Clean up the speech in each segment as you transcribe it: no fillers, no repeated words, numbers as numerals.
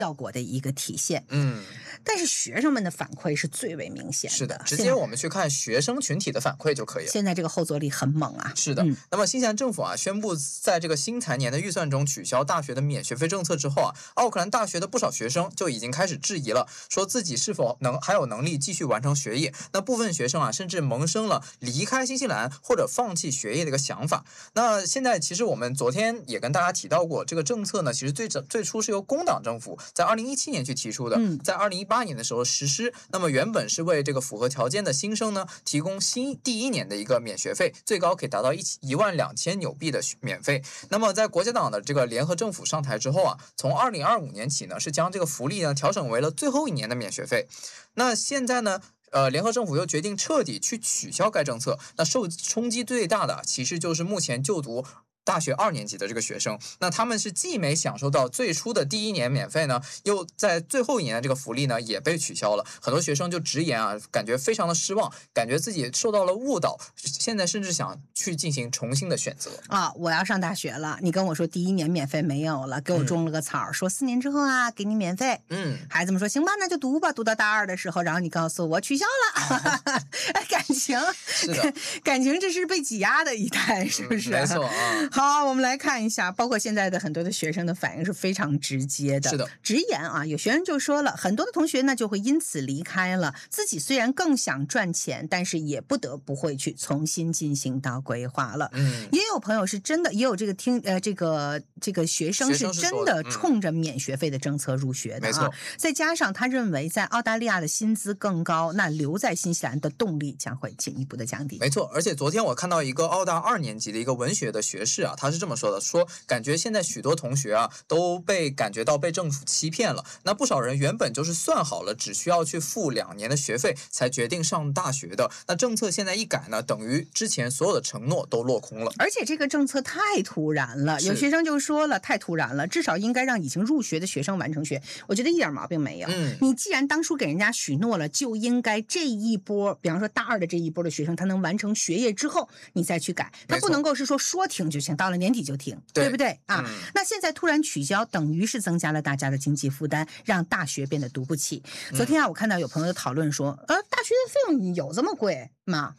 效果的一个体现。但是学生们的反馈是最为明显的。 是的，直接我们去看学生群体的反馈就可以了。 现在这个后坐力很猛啊。 是的，那么新西兰政府宣布在这个新财年的预算中取消大学的免学费政策之后奥克兰大学的不少学生就已经开始质疑了，说自己是否还有能力继续完成学业。那部分学生甚至萌生了离开新西兰或者放弃学业的一个想法。那现在其实我们昨天也跟大家提到过，这个政策呢，其实最初是由工党政府在2017年去提出的，在2018年的时候实施。那么原本是为这个符合条件的新生呢，提供第一年的一个免学费，最高可以达到12000纽币的免费。那么在国家党的这个联合政府上台之后从2025年起呢，是将这个福利呢调整为了最后一年的免学费。那现在呢，联合政府又决定彻底去取消该政策。那受冲击最大的其实就是目前就读大学2年级的这个学生，那他们是既没享受到最初的第一年免费呢，又在最后一年的这个福利呢也被取消了。很多学生就直言感觉非常的失望，感觉自己受到了误导，现在甚至想去进行重新的选择我要上大学了，你跟我说第一年免费没有了，给我种了个草，说4年之后给你免费。孩子们说行吧，那就读吧，读到大2的时候，然后你告诉我取消了。感情是的， 感情这是被挤压的一代，是不是？ 没错好，我们来看一下，包括现在的很多的学生的反应是非常直接的。 是的， 直言有学生就说了，很多的同学呢就会因此离开了，自己虽然更想赚钱，但是也不得不会去重新进行到规划了。也有朋友是真的，也有这个学生是真的冲着免学费的政策入学的没错。 再加上他认为在澳大利亚的薪资更高，那留在新西兰的动力将会进一步的降低。 没错，而且昨天我看到一个澳大2年级的一个文学的学士他是这么说的，说感觉现在许多同学都感觉到被政府欺骗了。那不少人原本就是算好了只需要去付2年的学费才决定上大学的，那政策现在一改呢，等于之前所有的承诺都落空了。 而且这个政策太突然了，有学生就说了太突然了，至少应该让已经入学的学生完成学。我觉得一点毛病没有。你既然当初给人家许诺了，就应该这一波，比方说大2的这一波的学生，他能完成学业之后你再去改，他不能够是说停就行，到了年底就停，对不对那现在突然取消，等于是增加了大家的经济负担，让大学变得读不起。昨天我看到有朋友讨论说大学的费用有这么贵吗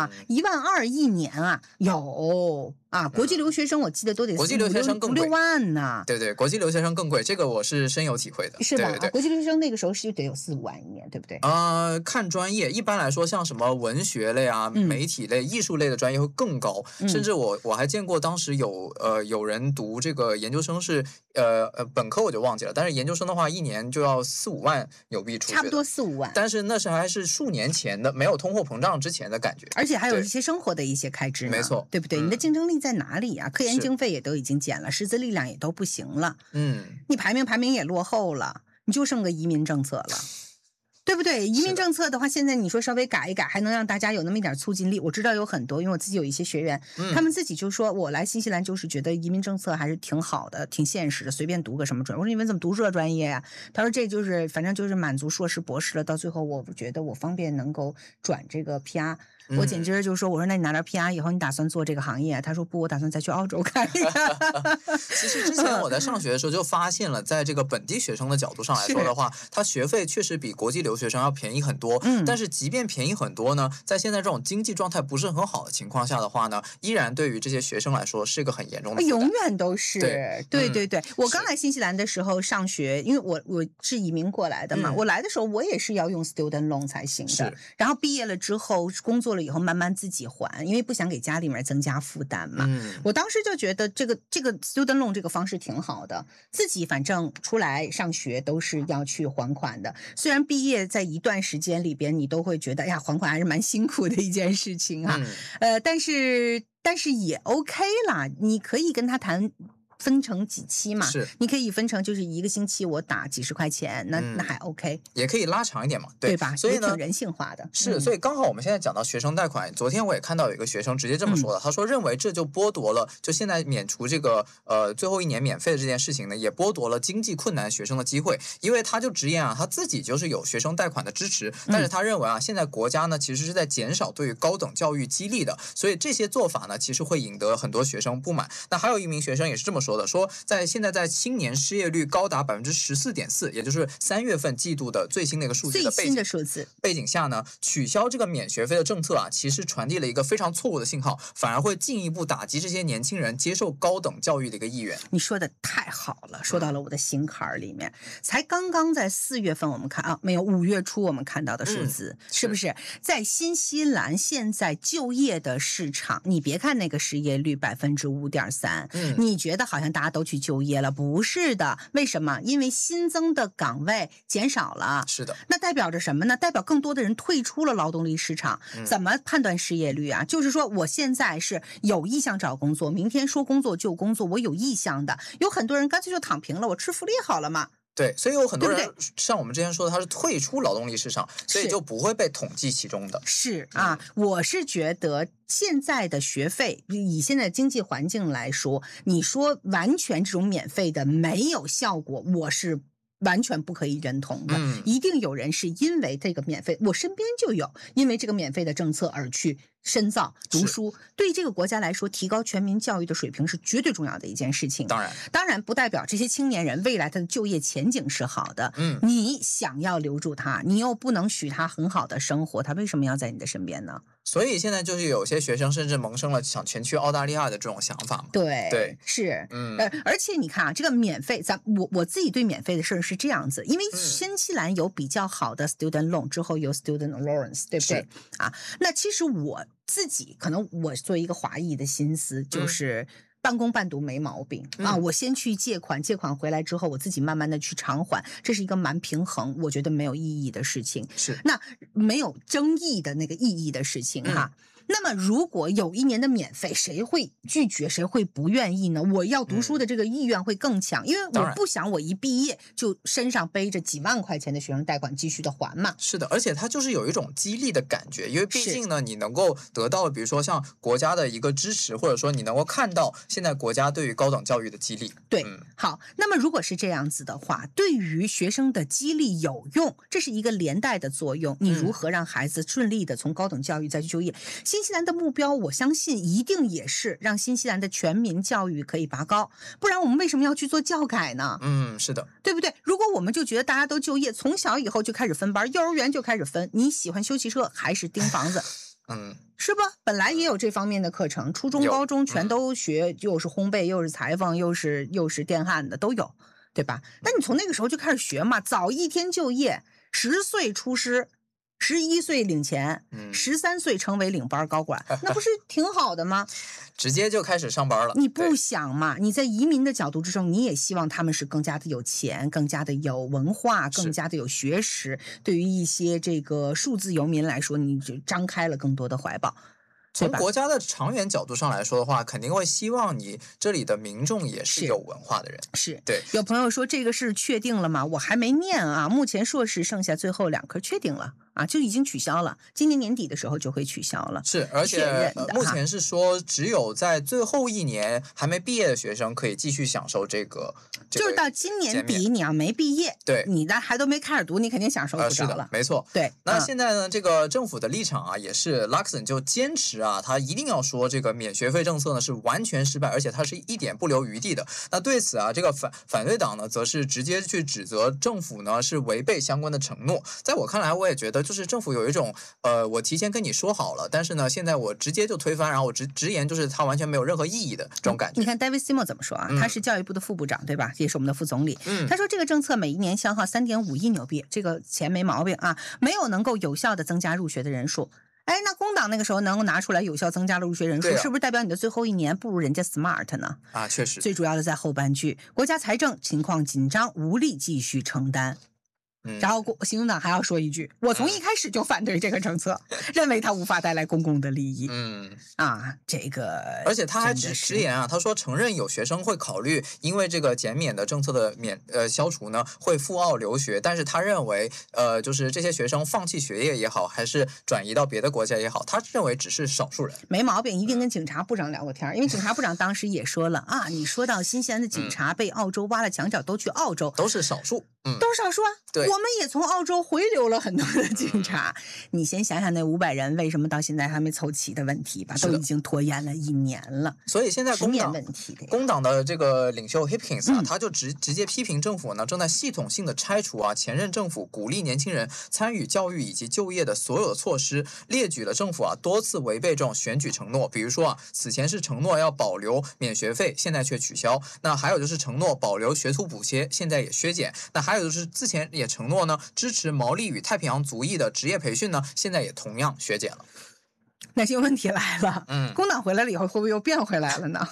？12000一年有国际留学生我记得都得国际留学生更贵 5-6万呢。 对，国际留学生更贵，这个我是深有体会的。 是吧？ 对， 国际留学生那个时候是得有4-5万一年，对不对？ 看专业，一般来说像什么文学类媒体类、艺术类的专业会更高，甚至我还见过当时有人读这个研究生是本科我就忘记了，但是研究生的话一年就要4-5万纽币出去， 差不多4-5万。 但是那还是数年前的，没有通货膨胀之前的感觉， 而且还有一些生活的一些开支呢， 没错， 对不对？你的竞争力在哪里科研经费也都已经减了，师资力量也都不行了，你排名也落后了，你就剩个移民政策了。对不对？移民政策的话，现在你说稍微改一改，还能让大家有那么一点促进力。我知道有很多，因为我自己有一些学员，他们自己就说，我来新西兰就是觉得移民政策还是挺好的，挺现实的，随便读个什么专业。我说你们怎么读这专业呀？他说这就是反正就是满足硕士博士了，到最后我觉得我方便能够转这个 PR。我紧接着就说，我说那你拿到 PR 以后，你打算做这个行业？他说不，我打算再去澳洲看一看。 其实之前我在上学的时候就发现了，在这个本地学生的角度上来说的话，他学费确实比国际留学生要便宜很多。但是即便便宜很多呢，在现在这种经济状态不是很好的情况下的话呢，依然对于这些学生来说是一个很严重的负担。 永远都是。对。我刚来新西兰的时候上学，因为我是移民过来的嘛，我来的时候我也是要用 student loan 才行的。然后毕业了之后工作了以后慢慢自己还，因为不想给家里面增加负担嘛。我当时就觉得这个 student loan 这个方式挺好的，自己反正出来上学都是要去还款的。虽然毕业在一段时间里边你都会觉得呀还款还是蛮辛苦的一件事情但是也 OK 啦，你可以跟他谈分成几期嘛， 是你可以分成就是1个星期我打几十块钱，那还 OK， 也可以拉长一点嘛， 对吧？ 所以呢， 挺人性化的。 是，所以刚好我们现在讲到学生贷款，昨天我也看到有一个学生直接这么说的，他说认为这就剥夺了，就现在免除这个最后1年免费的这件事情呢，也剥夺了经济困难学生的机会，因为他就直言他自己就是有学生贷款的支持，但是他认为现在国家呢其实是在减少对于高等教育激励的，所以这些做法呢其实会引得很多学生不满。那还有一名学生也是这么说说的，说现在在青年失业率高达14.4%，也就是3月份季度的最新的一个数据的最新的数字背景下呢，取消这个免学费的政策啊，其实传递了一个非常错误的信号，反而会进一步打击这些年轻人接受高等教育的一个意愿。 你说的太好了，说到了我的心坎里面。才刚刚在4月份我们看啊，没有5月初我们看到的数字，是不是在新西兰现在就业的市场？你别看那个失业率5.3%，你觉得好像大家都去就业了，不是的。为什么？因为新增的岗位减少了。 是的。 那代表着什么呢？代表更多的人退出了劳动力市场。怎么判断失业率啊？就是说我现在是有意向找工作，明天说工作就工作，我有意向的。有很多人干脆就躺平了，我吃福利好了嘛。 对，所以有很多人像我们之前说的，他是退出劳动力市场，所以就不会被统计其中的。 是啊，我是觉得现在的学费，以现在经济环境来说，你说完全这种免费的没有效果，我是完全不可以认同的。一定有人是因为这个免费，我身边就有因为这个免费的政策而去深造读书。对这个国家来说，提高全民教育的水平是绝对重要的一件事情。当然不代表这些青年人未来他的就业前景是好的。你想要留住他，你又不能许他很好的生活，他为什么要在你的身边呢？ 所以现在就是有些学生甚至萌生了想前去澳大利亚的这种想法嘛。 对，是，而且你看啊，这个免费，我自己对免费的事儿是这样子，因为新西兰有比较好的 student loan， 之后有 student allowance， 对不对啊？那其实我自己可能我作为一个华裔的心思就是半工半读没毛病啊！我先去借款回来之后，我自己慢慢的去偿还，这是一个蛮平衡，我觉得没有意义的事情。 是， 那没有争议的那个意义的事情哈。那么如果有1年的免费，谁会拒绝，谁会不愿意呢？我要读书的这个意愿会更强，因为我不想我一毕业就身上背着几万块钱的学生贷款继续的还嘛。 是的，而且它就是有一种激励的感觉，因为毕竟呢，你能够得到比如说像国家的一个支持，或者说你能够看到现在国家对于高等教育的激励。 对，好，那么如果是这样子的话，对于学生的激励有用，这是一个连带的作用。你如何让孩子顺利的从高等教育再去就业？新西兰的目标，我相信一定也是让新西兰的全民教育可以拔高，不然我们为什么要去做教改呢？ 是的， 对不对？如果我们就觉得大家都就业，从小以后就开始分班，幼儿园就开始分，你喜欢修汽车还是盯房子？是吧？本来也有这方面的课程，初中、高中全都学，又是烘焙，又是裁缝，又是电焊的都有，对吧？那你从那个时候就开始学嘛，早一天就业，10岁出师。11岁领钱，13岁成为领班高管，那不是挺好的吗？ 直接就开始上班了。 你不想嘛？你在移民的角度之中，你也希望他们是更加的有钱，更加的有文化，更加的有学识。对于一些这个数字游民来说，你就张开了更多的怀抱。 从国家的长远角度上来说的话，肯定会希望你这里的民众也是有文化的人。 是， 对。 有朋友说这个是确定了吗？我还没念啊，目前硕士剩下最后2科确定了啊，就已经取消了，今年年底的时候就会取消了。 是，而且目前是说只有在最后1年还没毕业的学生可以继续享受这个就是到今年底你要没毕业， 对， 你的还都没开始读，你肯定享受不着了。 是的，没错。 对， 那现在呢，这个政府的立场啊，也是 Luxon 就坚持啊，他一定要说这个免学费政策呢是完全失败，而且它是一点不留余地的。那对此啊，这个反对党呢，则是直接去指责政府呢是违背相关的承诺。在我看来，我也觉得就是政府有一种我提前跟你说好了，但是呢，现在我直接就推翻，然后我直言就是它完全没有任何意义的这种感觉。 你看 David Seymour 怎么说啊？他是教育部的副部长，对吧？也是我们的副总理。他说这个政策每1年消耗3.5亿纽币，这个钱没毛病啊，没有能够有效的增加入学的人数。哎，那工党那个时候能够拿出来有效增加了入学人数，是不是代表你的最后1年不如人家 smart 呢？ 啊，确实。 最主要的在后半句，国家财政情况紧张，无力继续承担。然后行动党还要说一句，我从一开始就反对这个政策，认为它无法带来公共的利益。这个而且他还直言啊，他说承认有学生会考虑因为这个减免的政策的消除呢，会赴澳留学，但是他认为就是这些学生放弃学业也好，还是转移到别的国家也好，他认为只是少数人。 没毛病，一定跟警察部长聊过天，因为警察部长当时也说了啊，你说到新西兰的警察被澳洲挖了墙角都去澳洲， 都是少数。 都是少数啊。 对， 们也从澳洲回流了很多的警察。你先想想那500人为什么到现在还没凑齐的问题吧，都已经拖延了1年了。 所以现在工党的这个领袖 Hipkins 他就直接批评政府呢正在系统性的拆除前任政府鼓励年轻人参与教育以及就业的所有的措施，列举了政府多次违背这种选举承诺，比如说此前是承诺要保留免学费，现在却取消。那还有就是承诺保留学徒补贴，现在也削减。那还有就是之前也承诺呢支持毛利与太平洋族裔的职业培训呢，现在也同样削减了。 那些问题来了，工党回来了以后会不会又变回来了呢？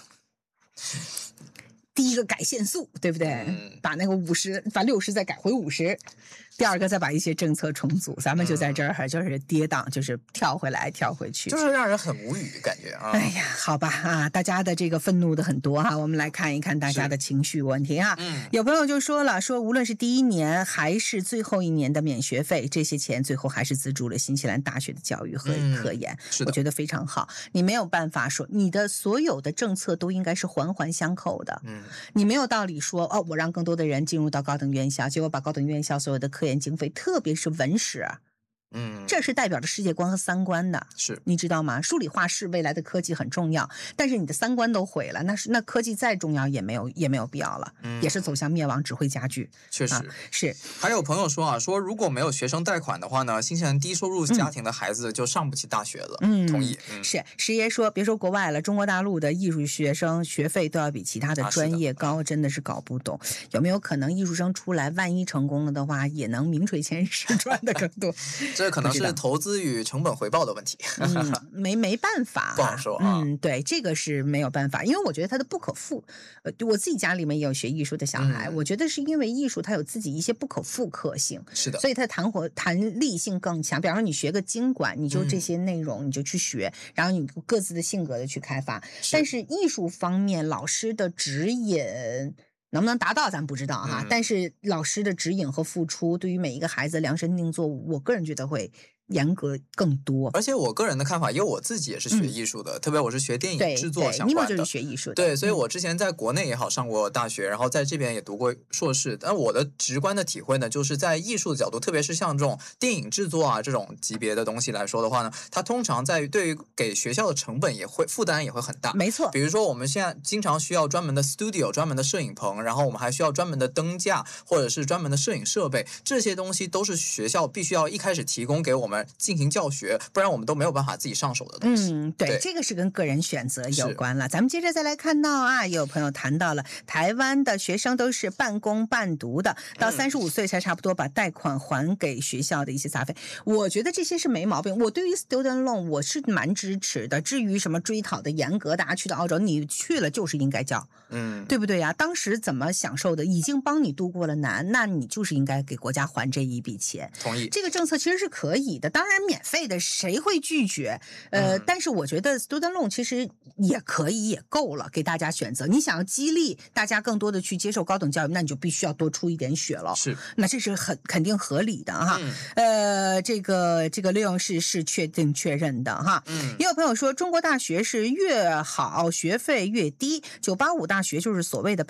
第一个改限速，对不对？把那个把60再改回50。第二个再把一些政策重组，咱们就在这儿就是跌宕，就是跳回来跳回去， 就是让人很无语感觉啊。 哎呀，好吧大家的这个愤怒的很多我们来看一看大家的情绪问题有朋友就说了，说无论是第1年还是最后1年的免学费，这些钱最后还是资助了新西兰大学的教育和科研，我觉得非常好。你没有办法说你的所有的政策都应该是环环相扣的，你没有道理说我让更多的人进入到高等院校，结果把高等院校所有的科研经费，特别是文史这是代表着世界观和三观的， 是你知道吗？数理化是未来的科技很重要，但是你的三观都毁了，那科技再重要也没有必要了，也是走向灭亡，只会加剧。 确实是。 还有朋友说说如果没有学生贷款的话呢，新西兰低收入家庭的孩子就上不起大学了。同意。 是师爷说，别说国外了，中国大陆的艺术学生学费都要比其他的专业高，真的是搞不懂。有没有可能艺术生出来，万一成功了的话，也能名垂千史，赚的更多？ 这可能是投资与成本回报的问题。 没办法， 不好说对，这个是没有办法，因为我觉得它的不可复。我自己家里面也有学艺术的小孩，我觉得是因为艺术它有自己一些不可复刻性， 是的， 所以它弹力性更强。比方说你学个经管，你就这些内容你就去学，然后你各自的性格的去开发。但是艺术方面，老师的指引能不能达到咱不知道但是老师的指引和付出对于每一个孩子量身定做，我个人觉得会严格更多。 而且我个人的看法，因为我自己也是学艺术的，特别我是学电影制作相关的， 就是学艺术的。 对，所以我之前在国内也好上过大学，然后在这边也读过硕士。但我的直观的体会呢，就是在艺术的角度，特别是像这种电影制作这种级别的东西来说的话呢，它通常在于对于给学校的成本负担也会很大。 没错， 比如说我们现在经常需要专门的 studio、专门的摄影棚，然后我们还需要专门的灯架或者是专门的摄影设备，这些东西都是学校必须要一开始提供给我们进行教学，不然我们都没有办法自己上手的东西。 对，这个是跟个人选择有关了。咱们接着再来看到也有朋友谈到了台湾的学生都是半工半读的，到35岁才差不多把贷款还给学校的一些杂费。我觉得这些是没毛病，我对于 student loan 我是蛮支持的。至于什么追讨的严格，大家去到澳洲你去了就是应该交，对不对呀？当时怎么享受的，已经帮你度过了难，那你就是应该给国家还这一笔钱。 同意， 这个政策其实是可以的，当然免费的谁会拒绝？但是我觉得 student loan 其实也可以，也够了，给大家选择。你想要激励大家更多的去接受高等教育，那你就必须要多出一点血了。 是， 那这是肯定合理的这个利用是确认的也有朋友说，中国大学是越好学费越低，985大学就是所谓的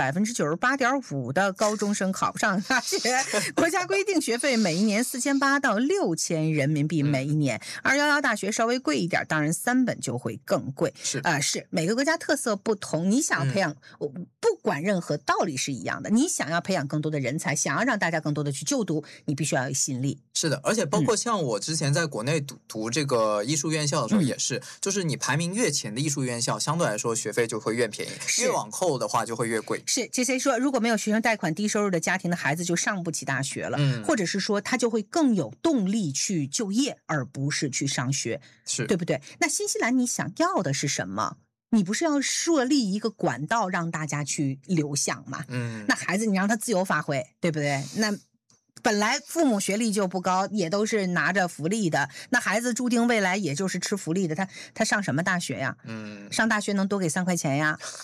98.5%的高中生考不上大学。国家规定学费每一年4800到6000人民币每一年，211大学稍微贵一点，当然3本就会更贵。是每个国家特色不同，你想要培养，不管任何道理是一样的，你想要培养更多的人才，想要让大家更多的去就读，你必须要有吸引力。 是的，而且包括像我之前在国内读这个艺术院校的时候也是，就是你排名越前的艺术院校，相对来说学费就会越便宜，越往后的话就会越贵。 是，这些说如果没有学生贷款，低收入的家庭的孩子就上不起大学了，或者是说他就会更有动力去就业，而不是去上学，对不对？那新西兰你想要的是什么？你不是要设立一个管道让大家去流向吗？那孩子你让他自由发挥，对不对？那本来父母学历就不高，也都是拿着福利的，那孩子注定未来也就是吃福利的，他上什么大学呀？上大学能多给3块钱呀？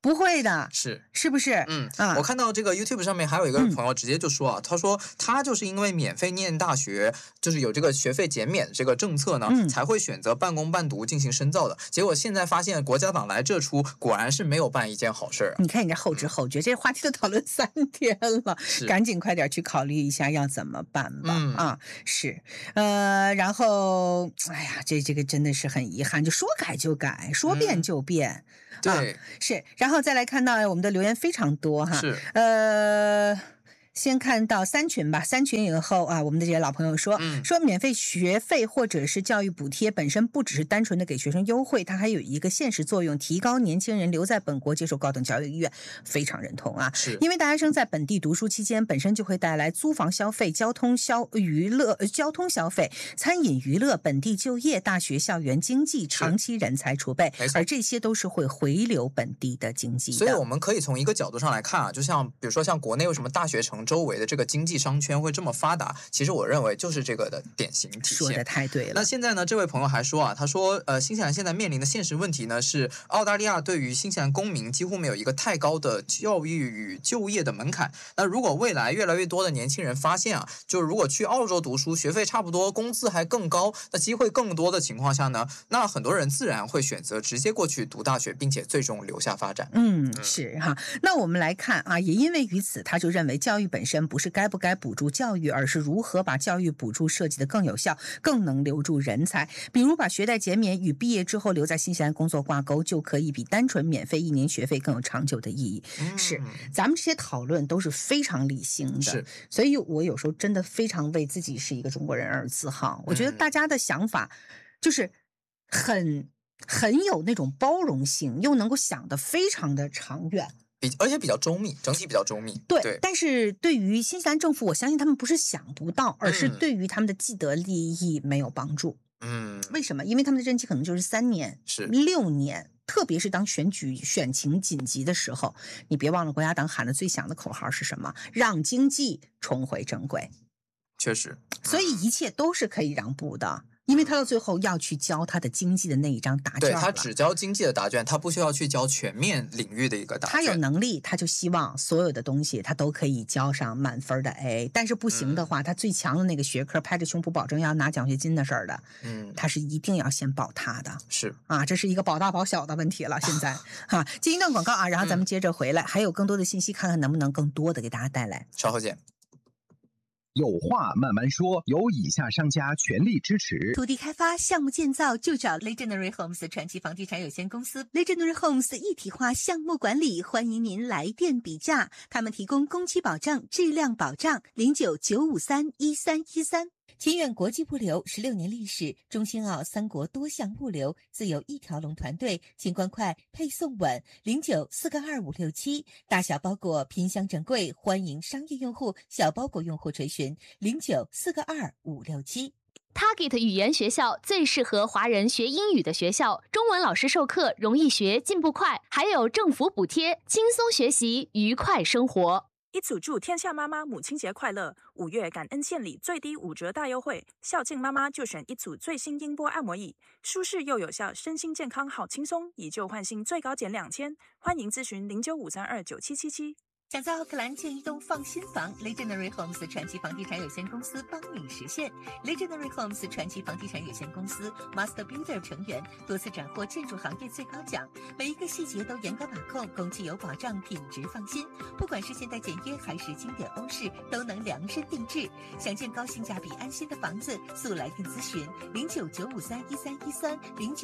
不会的，是不是？ 我看到这个 YouTube 上面还有一个朋友直接就说啊，他说他就是因为免费念大学，就是有这个学费减免这个政策呢，才会选择半工半读进行深造的。结果现在发现国家党来这出，果然是没有办一件好事。 你看你这后知后觉，这话题都讨论3天了，赶紧快点去考虑一下要怎么办吧。是，然后哎呀，这个真的是很遗憾，就说改就改，说变就变。 对， 是，然后再来看到我们的留言非常多哈。 是， 先看到3群吧，3群以后啊，我们的这些老朋友说，说免费学费或者是教育补贴本身不只是单纯的给学生优惠，它还有一个现实作用，提高年轻人留在本国接受高等教育的意愿，非常认同啊。 是， 因为大学生在本地读书期间，本身就会带来租房消费、交通消费、餐饮娱乐、本地就业、大学校园经济、长期人才储备，而这些都是会回流本地的经济的。 所以我们可以从一个角度上来看啊，就像比如说像国内为什么大学城周围的这个经济商圈会这么发达，其实我认为就是这个的典型体现。 说的太对了。 那现在呢，这位朋友还说啊，他说新西兰现在面临的现实问题呢是澳大利亚对于新西兰公民几乎没有一个太高的教育与就业的门槛。那如果未来越来越多的年轻人发现啊，就如果去澳洲读书，学费差不多，工资还更高，那机会更多的情况下呢，那很多人自然会选择直接过去读大学，并且最终留下发展。 是哈。那我们来看啊，也因为于此，他就认为教育本身不是该不该补助教育，而是如何把教育补助设计得更有效，更能留住人才。比如把学贷减免与毕业之后留在新西兰工作挂钩，就可以比单纯免费1年学费更有长久的意义。是，咱们这些讨论都是非常理性的， 是， 所以我有时候真的非常为自己是一个中国人而自豪。我觉得大家的想法就是很有那种包容性，又能够想得非常的长远。 而且比较周密，整体比较周密。 对，但是对于新西兰政府，我相信他们不是想不到，而是对于他们的既得利益没有帮助。为什么？因为他们的任期可能就是3年、6年，特别是当选情紧急的时候，你别忘了国家党喊的最响的口号是什么？让经济重回正轨。 确实， 所以一切都是可以让步的。因为他到最后要去交他的经济的那一张答卷， 对，他只交经济的答卷，他不需要去交全面领域的一个答卷。 他有能力，他就希望所有的东西他都可以交上满分的 A， 但是不行的话，他最强的那个学科拍着胸脯保证要拿奖学金的事儿的，他是一定要先保他的。 是啊，这是一个保大保小的问题了。现在哈，进一段广告啊，然后咱们接着回来，还有更多的信息，看看能不能更多的给大家带来。 稍后见。 有话慢慢说，由以下商家全力支持。 土地开发项目建造就找 Legendary Homes 传奇房地产有限公司。Legendary Homes 一体化项目管理，欢迎您来电比价。他们提供工期保障、质量保障。09-953-1313。清远国际物流16年历史，中新澳3国多项物流，自有一条龙团队，清关快，配送稳。09-422-567，大小包裹拼箱整柜，欢迎商业用户、小包裹用户垂询。09-422-567。 Target 语言学校最适合华人学英语的学校，中文老师授课容易学，进步快，还有政府补贴，轻松学习，愉快生活。 一组祝天下妈妈母亲节快乐！5月感恩献礼最低5折大优惠，孝敬妈妈就选一组最新音波按摩椅，舒适又有效，身心健康好轻松，以旧换新最高减2000，欢迎咨询0953297777。 想在奥克兰建一栋放心房 ，Legendary Homes 传奇房地产有限公司帮你实现。Legendary Homes 传奇房地产有限公司 Master Builder 成员，多次斩获建筑行业最高奖，每一个细节都严格把控，工期有保障，品质放心。不管是现代简约还是经典欧式，都能量身定制。想建高性价比安心的房子，速来电咨询09-953-1313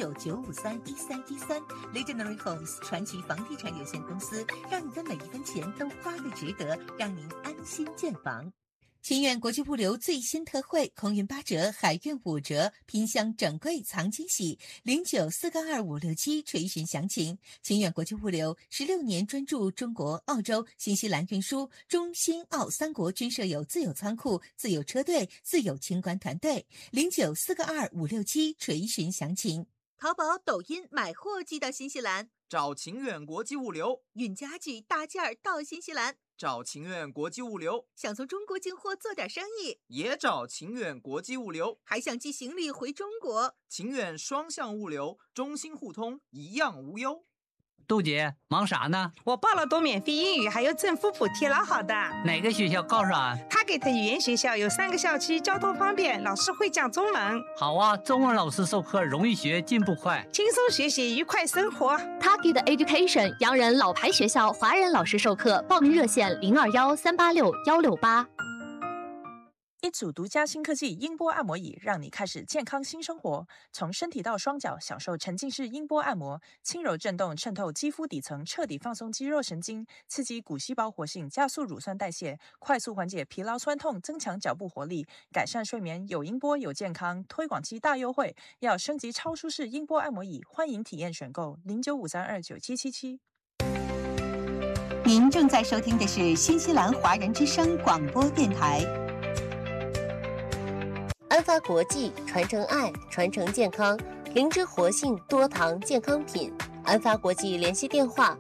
09-953-1313。Legendary Homes 传奇房地产有限公司，让你的每一分钱都花的值得，让您安心建房。清远国际物流最新特惠，空运8折，海运5折，拼箱整柜藏惊喜。09-422-567垂询详情。清远国际物流16年专注中国、澳洲、新西兰运输，中新澳3国均设有自有仓库、自有车队、自有清关团队。09-422-567垂询详情。淘宝、抖音买货寄到新西兰， 找晴远国际物流； 运家具大件儿到新西兰， 找晴远国际物流； 想从中国进货做点生意， 也找晴远国际物流； 还想寄行李回中国， 晴远双向物流，中新互通，一样无忧。 杜姐忙啥呢？ 我报了多免费英语，还有政府补贴，老好的。 哪个学校告诉俺 ？Target语言学校有3个校区，交通方便，老师会讲中文。 好啊，中文老师授课容易学，进步快， 轻松学习，愉快生活。 Target Education 洋人老牌学校，华人老师授课，报名热线0213861668。 一组独家新科技音波按摩椅，让你开始健康新生活。从身体到双脚，享受沉浸式音波按摩，轻柔震动渗透肌肤底层，彻底放松肌肉神经，刺激骨细胞活性，加速乳酸代谢，快速缓解疲劳酸痛，增强脚部活力，改善睡眠。有音波有健康，推广期大优惠，要升级超舒适音波按摩椅，欢迎体验选购0953297777。 您正在收听的是新西兰华人之声广播电台。 安发国际，传承爱，传承健康，灵芝活性多糖健康品。安发国际联系电话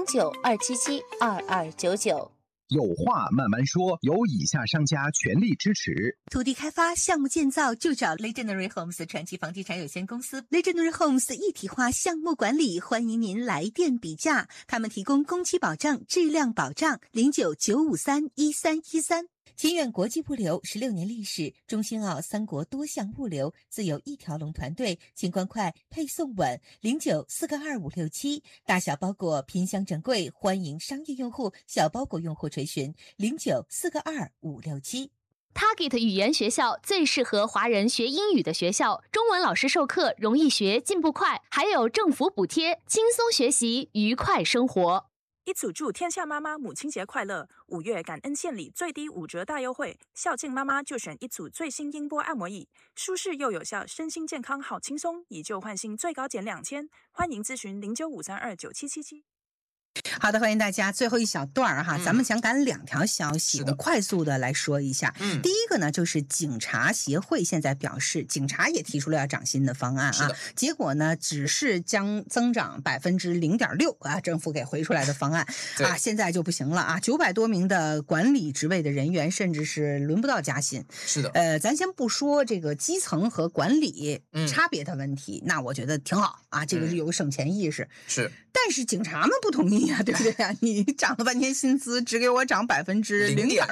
0927722299。 有话慢慢说，由以下商家全力支持。 土地开发项目建造就找 Legendary Homes 传奇房地产有限公司。Legendary Homes 一体化项目管理，欢迎您来电比价，他们提供工期保障、质量保障。0995311313。清远国际物流16年历史，中兴澳3国多项物流，自有一条龙团队，清关快，配送稳。09422567，大小包裹拼箱整柜，欢迎商业用户、小包裹用户垂询09422567。 Target 语言学校最适合华人学英语的学校，中文老师授课容易学，进步快，还有政府补贴，轻松学习，愉快生活。 一组祝天下妈妈母亲节快乐！5月感恩献礼最低5折大优惠，孝敬妈妈就选一组最新音波按摩椅，舒适又有效，身心健康好轻松，以旧换新最高减2000，欢迎咨询0953297777。 好的，欢迎大家。最后一小段哈，咱们想赶2条消息，我们快速的来说一下。第一个呢，就是警察协会现在表示，警察也提出了要涨薪的方案啊，结果呢，只是将增长0.6%啊，政府给回出来的方案啊，现在就不行了啊，900多名的管理职位的人员，甚至是轮不到加薪。 是的， 咱先不说这个基层和管理差别的问题，那我觉得挺好啊，这个是有个省钱意识。 是， 但是警察们不同意啊，对不对啊？你涨了半天薪资，只给我涨0.6%，0.6%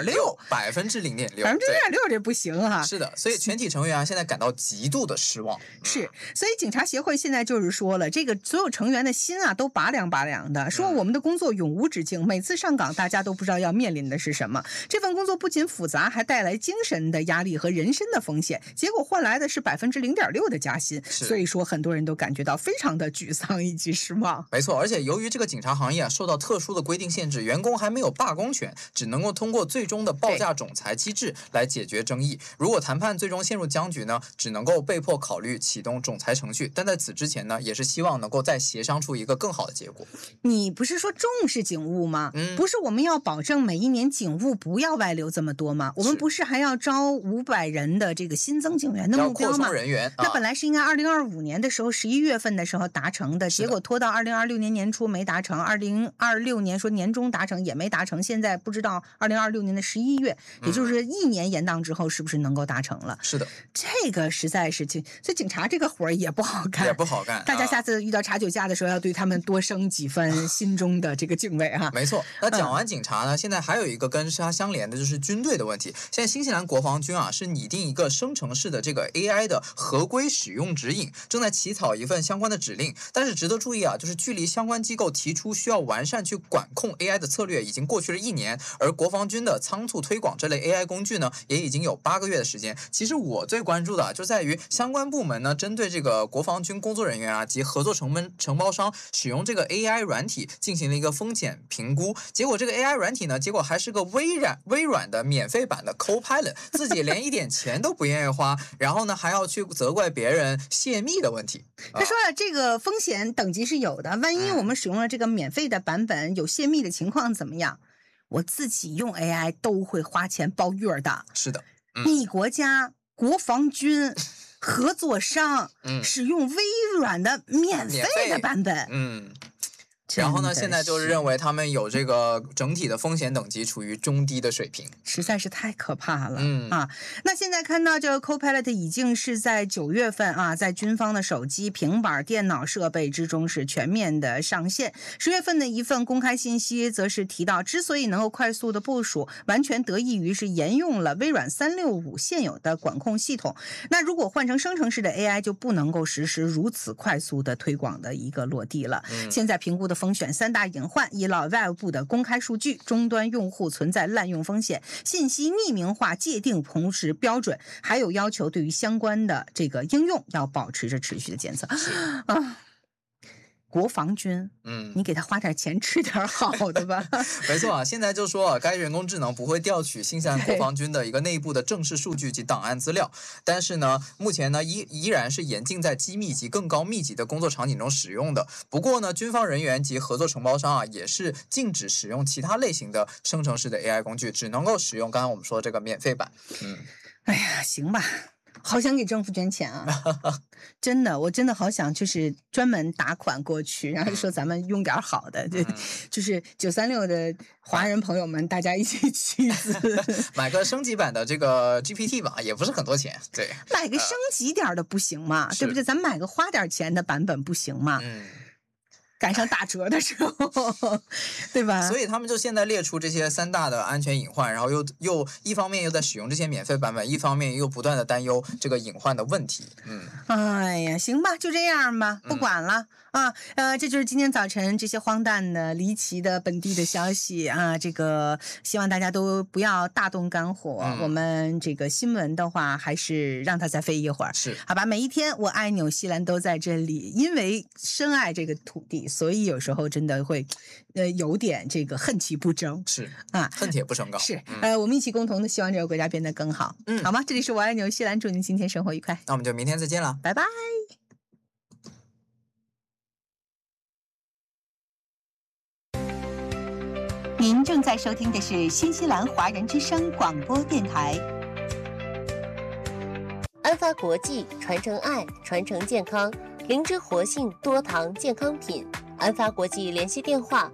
这不行啊。 是的，所以全体成员啊，现在感到极度的失望。 是，所以警察协会现在就是说了，这个所有成员的心啊都拔凉拔凉的，说我们的工作永无止境，每次上岗大家都不知道要面临的是什么。这份工作不仅复杂，还带来精神的压力和人身的风险，结果换来的是0.6%的加薪。所以说，很多人都感觉到非常的沮丧以及失望。 没错，而且由于这个警察行业啊受到特殊的规定限制，员工还没有罢工权，只能够通过最终的报价仲裁机制来解决争议。如果谈判最终陷入僵局呢，只能够被迫考虑启动仲裁程序。但在此之前呢，也是希望能够再协商出一个更好的结果。 你不是说重视警务吗？不是我们要保证每一年警务不要外流这么多吗？我们不是还要招500人的这个新增警员的目标吗？ 要扩充人员， 那本来是应该2025年的时候11月份的时候达成的，结果拖到2026年年初没达成，2026年说年中达成也没达成，现在不知道2026年的11月，也就是1年延宕之后是不是能够达成了？ 是的， 这个实在是所以警察这个活也不好干， 也不好干。 大家下次遇到查酒驾的时候，要对他们多生几分心中的这个敬畏哈。 没错，那讲完警察呢，现在还有一个跟它相连的就是军队的问题。现在新西兰国防军啊是拟定一个生成式的这个 AI 的合规使用指引，正在起草一份相关的指令。但是值得注意啊，就是距离相关机构提出需要完善去管控 AI 的策略已经过去了1年，而国防军的仓促推广这类 AI 工具呢，也已经有8个月的时间。其实我最关注的就在于相关部门呢，针对这个国防军工作人员啊及合作承包商使用这个 AI 软体进行了一个风险评估，结果这个 AI 软体呢，结果还是个微软的免费版的 Copilot， 自己连一点钱都不愿意花，然后呢还要去责怪别人泄密的问题。 他说了，这个风险等级是有的，万一我们使用了这个免费的版本，有泄密的情况怎么样？我自己用 AI 都会花钱包月的。 是的， 你国家国防军合作商使用微软的免费的版本， 然后呢，现在就是认为他们有这个整体的风险等级处于中低的水平， 实在是太可怕了。那现在看到这个 Copilot 已经是在9月份啊，在军方的手机、平板、电脑设备之中是全面的上线。10月份的一份公开信息则是提到，之所以能够快速的部署，完全得益于是沿用了微软365现有的管控系统。那如果换成生成式的 AI， 就不能够实施如此快速的推广的一个落地了。现在评估的风险3大隐患，依赖外部的公开数据，终端用户存在滥用风险，信息匿名化界定同时标准，还有要求对于相关的这个应用要保持着持续的监测国防军，你给他花点钱吃点好的吧。 没错啊，现在就说该人工智能不会调取新西兰国防军的一个内部的正式数据及档案资料，但是呢，目前呢依然是严禁在机密及更高密集的工作场景中使用的。不过呢，军方人员及合作承包商啊，也是禁止使用其他类型的生成式的 AI 工具，只能够使用刚刚我们说的这个免费版。 哎呀，行吧。好想给政府捐钱啊！真的，我真的好想就是专门打款过去，然后说咱们用点好的，就是936的华人朋友们，大家一起集资， 买个升级版的这个 GPT 吧，也不是很多钱。对， 买个升级点的不行吗？对不对？咱买个花点钱的版本不行吗？赶上打折的时候，对吧？ 所以他们就现在列出这些3大的安全隐患，然后又一方面又在使用这些免费版本，一方面又不断的担忧这个隐患的问题。 哎呀，行吧，就这样吧，不管了。这就是今天早晨这些荒诞的、离奇的本地的消息啊。这个希望大家都不要大动肝火。我们这个新闻的话，还是让它再飞一会儿， 是好吧？每一天，我爱纽西兰都在这里，因为深爱这个土地，所以有时候真的会，有点这个恨其不争， 是啊，恨铁不成钢。 是，我们一起共同的希望这个国家变得更好。好吗？这里是我爱纽西兰，祝您今天生活愉快。 那我们就明天再见了， 拜拜。您正在收听的是新西兰华人之声广播电台。 安发国际传承爱，传承健康，灵芝活性多糖健康品。安发国际联系电话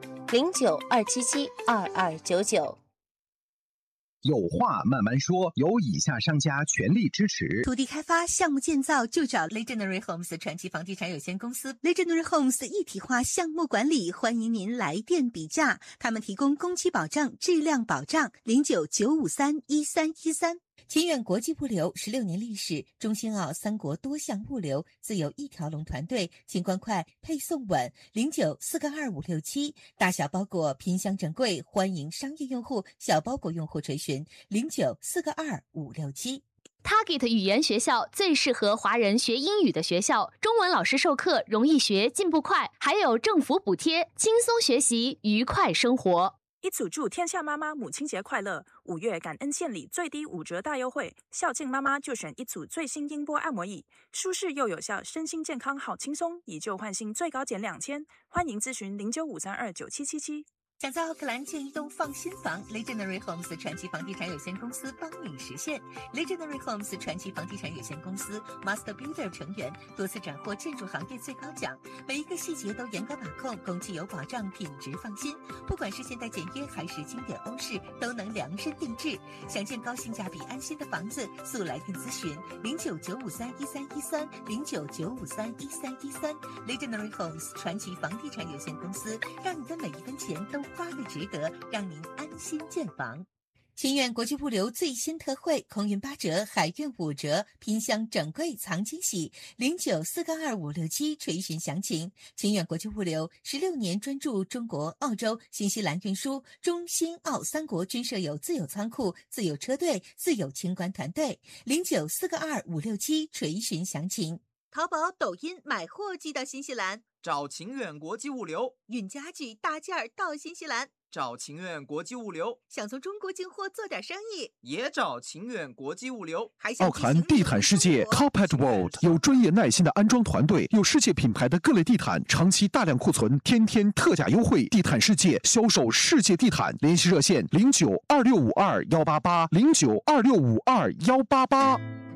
0927722299。 有话慢慢说，由以下商家全力支持。 土地开发项目建造就找 Legendary Homes 传奇房地产有限公司。Legendary Homes 一体化项目管理，欢迎您来电比价。他们提供工期保障、质量保障。0995311313。清远国际物流16年历史，中新澳3国多项物流，自有一条龙团队，清关快，配送稳。09422567，大小包裹拼箱整柜，欢迎商业用户、小包裹用户垂询。09422567。 Target 语言学校最适合华人学英语的学校，中文老师授课容易学，进步快，还有政府补贴，轻松学习，愉快生活。 一组祝天下妈妈母亲节快乐！5月感恩献礼最低5折大优惠，孝敬妈妈就选一组最新音波按摩椅，舒适又有效，身心健康好轻松，以旧换新最高减2000，欢迎咨询0953297777。 想在奥克兰建一栋放心房 ，Legendary Homes 传奇房地产有限公司帮你实现。Legendary Homes 传奇房地产有限公司 Master Builder 成员，多次斩获建筑行业最高奖，每一个细节都严格把控，工期有保障，品质放心。不管是现代简约还是经典欧式，都能量身定制。想建高性价比安心的房子，速来电咨询0995311313 0995311313。Legendary Homes 传奇房地产有限公司，让你的每一分钱都花得值得，让您安心建房。清远国际物流最新特惠，空运8折，海运5折，拼箱整柜藏惊喜。09422567垂询详情。清远国际物流16年专注中国、澳洲、新西兰运输，中新澳3国均设有自有仓库、自有车队、自有清关团队。09422567垂询详情。淘宝、抖音买货寄到新西兰， 找晴远国际物流； 运家具大件儿到新西兰， 找晴远国际物流； 想从中国进货做点生意， 也找晴远国际物流。 奥克兰地毯世界 Carpet World 有专业耐心的安装团队，有世界品牌的各类地毯，长期大量库存，天天特价优惠。地毯世界销售世界地毯，联系热线092652188 092652188。